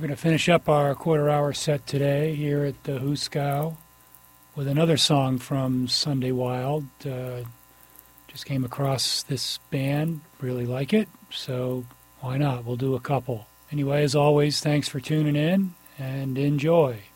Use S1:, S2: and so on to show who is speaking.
S1: We're going to finish up our quarter-hour set today here at the Hooskow with another song from Sunday Wild. Just came across this band, really like it, so why not? We'll do a couple. Anyway, as always, thanks for tuning in, and enjoy.